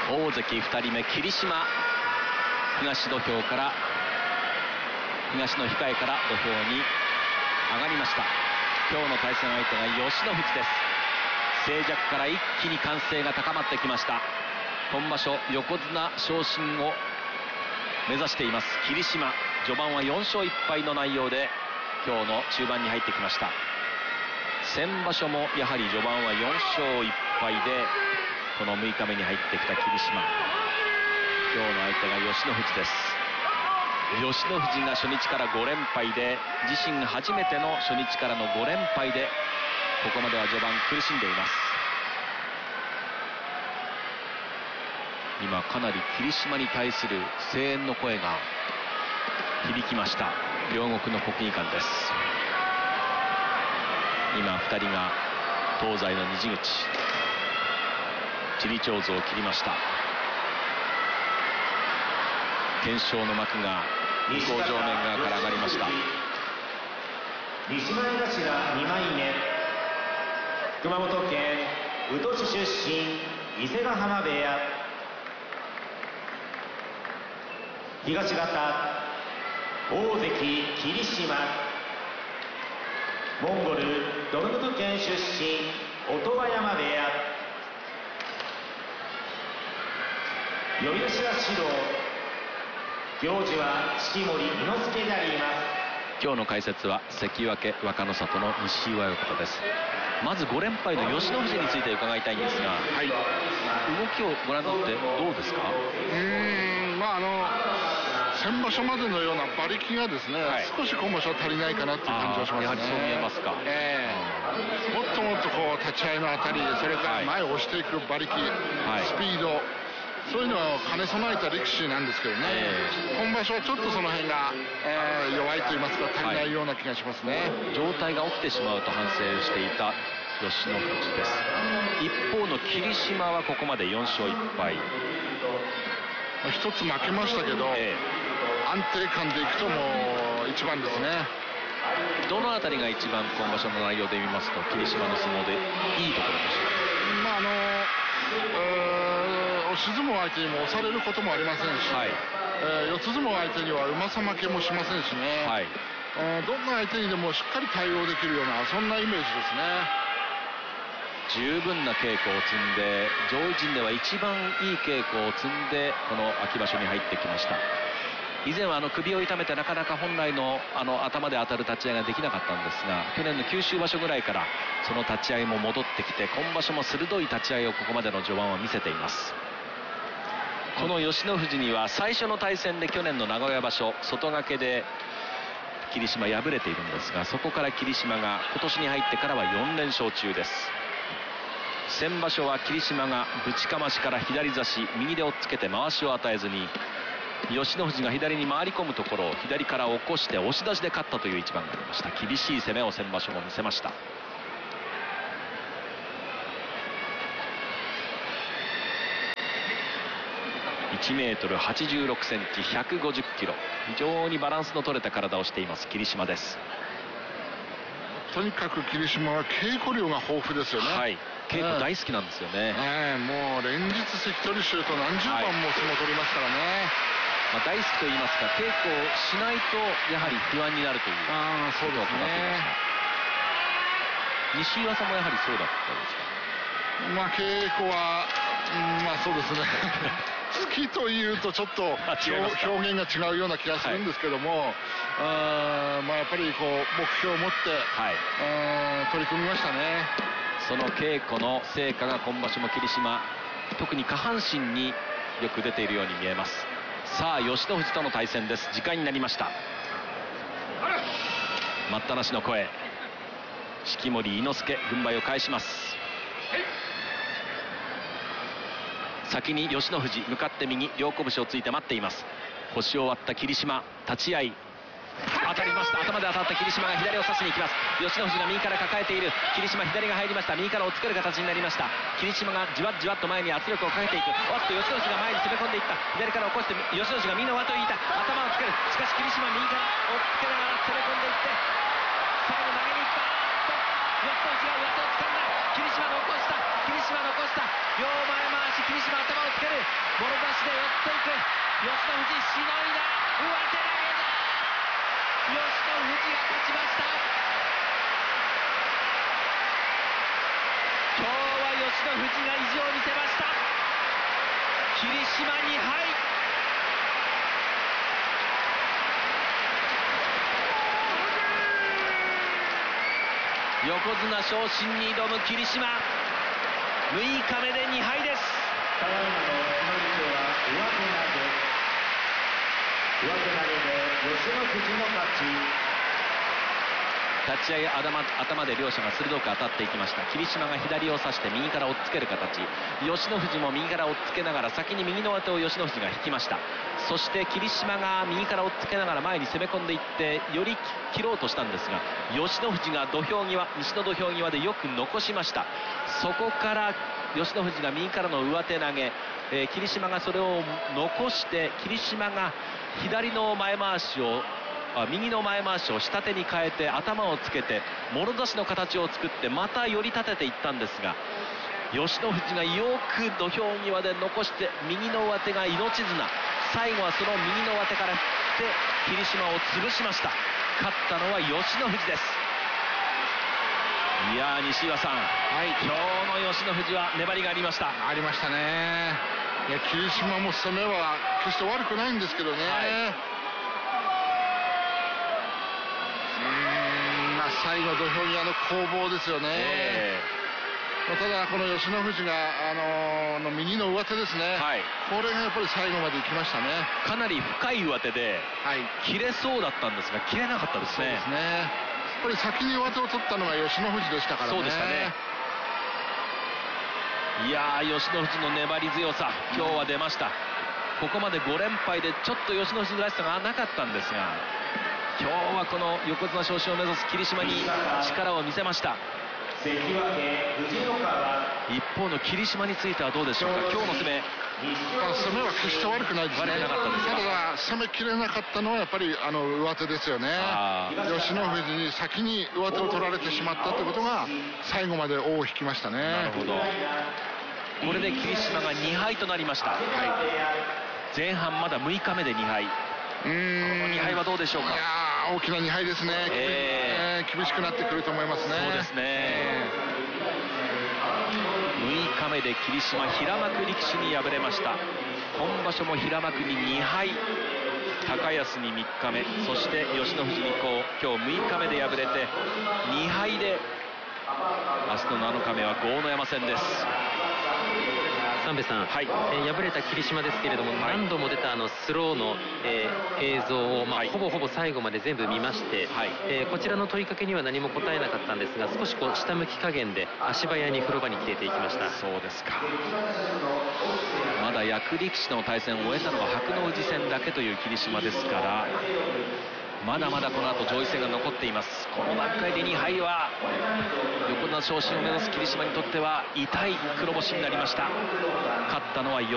大関2人目霧島、東土俵から東の控えから土俵に上がりました。今日の対戦相手が吉野富士です。静寂から一気に歓声が高まってきました。今場所横綱昇進を目指しています霧島、序盤は4勝1敗の内容で今日の中盤に入ってきました。先場所もやはり序盤は4勝1敗でこの6日目に入ってきた霧島、今日の相手が吉野富士です。吉野富士が初日から5連敗で、自身初めての初日からの5連敗でここまでは序盤苦しんでいます。今かなり霧島に対する声援の声が響きました。両国の国技館です。今2人が東西の虹口、チリチョウズを切りました。懸賞の幕が向こう正面側から上がりました。 西前頭2枚目、熊本県宇土市出身伊勢ヶ浜部屋、東方大関霧島、モンゴルドルムト県出身音羽山部屋、呼出しは指導、行司は式守伊之助であります。 今日の解説は関脇若の里の西岩親方です。まず5連敗の吉野富士について伺いたいんですが、はい、動きをご覧になってどうですか？ 先場所までのような馬力がですね、はい、少し今場所は足りないかなという感じがしますね。 やはりそう見えますか。 もっともっとこう立ち合いのあたり、それから前を押していく馬力、はい、スピード、そういうのは兼ね備えた力士なんですけどね、今場所はちょっとその辺が、弱いと言いますか足りないような気がしますね、はい、 状態が起きてしまうと反省していた吉野富士です。一方の霧島はここまで4勝1敗、 一つ負けましたけど、安定感でいくともう一番ですね。 どのあたりが一番今場所の内容で見ますと霧島の相撲でいいところでしょうか？ 押し相撲相手にも押されることもありませんし、はい、四つ相撲相手にはうまさ負けもしませんしね、はい、どんな相手にでもしっかり対応できるようなそんなイメージですね。 十分な稽古を積んで、上位陣では一番いい稽古を積んでこの秋場所に入ってきました。以前は首を痛めてなかなか本来の頭で当たる立ち合いができなかったんですが、去年の九州場所ぐらいからその立ち合いも戻ってきて、今場所も鋭い立ち合いをここまでの序盤は見せています。この吉野富士には最初の対戦で去年の名古屋場所外掛けで霧島敗れているんですが、そこから霧島が今年に入ってからは4連勝中です。先場所は霧島がぶちかましから左差し、右で押っつけて回しを与えずに、吉野富士が左に回り込むところを左から起こして押し出しで勝ったという一番がありました。厳しい攻めを先場所も見せました。1m86センチ150キロ、非常にバランスの取れた体をしています霧島です。 とにかく霧島は稽古量が豊富ですよね。はい、 稽古大好きなんですよね。 もう連日関取衆と何十番も相撲を取りますからね。 大好きと言いますか、稽古をしないとやはり不安になるというそうですね。 西岩さんもやはりそうだったですか？ 稽古はそうですね好きというとちょっと表現が違うような気がするんですけども、やっぱりこう目標を持って、取り組みましたね。 その稽古の成果が今場所も霧島、特に下半身によく出ているように見えます。さあ吉野富士との対戦です。時間になりました。待ったなしの声、式守伊之助軍配を返します。先に吉野富士、向かって右、両拳をついて待っています。腰を割った霧島、立ち合い当たりました。頭で当たった霧島が左を差しに行きます。吉野富士が右から抱えている。霧島左が入りました。右から押っつける形になりました。霧島がじわじわっと前に圧力をかけていく。おっと吉野富士が前に攻め込んでいった。左から起こして吉野富士が右の上手を引いた。頭をつける。しかし霧島右から押っつけながら攻め込んでいって、最後投げに行った。吉野富士が上手を掴んだ。霧島残した。霧島残した。両前回し、霧島頭をつける。 もろ差しで寄っていく吉野富士、しのいだ、上手投げだ、吉野富士が勝ちました。今日は吉野富士が意地を見せました。霧島2敗。横綱昇進に挑む霧島、6日目で2敗です。 ただいまの決まり手は上手投げで吉野富士の勝ち。 立ち合い頭で両者が鋭く当たっていきました。霧島が左を差して右から追っつける形、吉野富士も右から追っつけながら先に右の上手を吉野富士が引きました。そして霧島が右から追っつけながら前に攻め込んでいってより切ろうとしたんですが、吉野富士が西の土俵際でよく残しました。そこから吉野富士が右からの上手投げ、霧島がそれを残して霧島が左の前回しを右の前回しを下手に変えて頭をつけてもろ差しの形を作ってまた寄り立てていったんですが、吉野富士がよく土俵際で残して右の上手が命綱、最後はその右の上手から振って霧島を潰しました。勝ったのは吉野富士です。いやー、西岩さん、今日の吉野富士は粘りがありました。 ありましたね。いや、霧島も攻めは決して悪くないんですけどね、最後土俵際の攻防ですよね。ただこの吉野富士が右の上手ですね、これがやっぱり最後まで行きましたね。 かなり深い上手で、切れそうだったんですが切れなかったですね。 そうですね。やっぱり先に上手を取ったのが吉野富士でしたからね。 そうでしたね。いやー、吉野富士の粘り強さ今日は出ました。ここまで5連敗でちょっと吉野富士らしさがなかったんですが、今日はこの横綱昇進を目指す霧島に力を見せました。一方の霧島についてはどうでしょうか。今日の攻めは決して悪くないですね。 悪くなかったです。 ただ攻めきれなかったのはやっぱり上手ですよね。吉野富士に先に上手を取られてしまったということが最後まで尾を引きましたね。 なるほど。これで霧島が2敗となりました。前半まだ6日目で2敗。この2敗はどうでしょうか。 いやー、大きな2敗ですね。厳しくなってくると思いますね。 そうですね。6日目で霧島、平幕力士に敗れました。今場所も平幕に2敗、高安に3日目、そして吉野富士に今日6日目で敗れて2敗で明日の7日目は豪ノ山戦です。 三瓶さん、敗れた霧島ですけれども、何度も出たスローの、映像を、ほぼほぼ最後まで全部見まして、こちらの問いかけには何も答えなかったんですが、少し下向き加減で足早に風呂場に消えていきました。 そうですか。まだ役力士の対戦を終えたのは白鵬戦だけという霧島ですから、まだまだこの後上位戦が残っています。この段階で2敗は横綱昇進を目指す霧島にとっては痛い黒星になりました。勝ったのは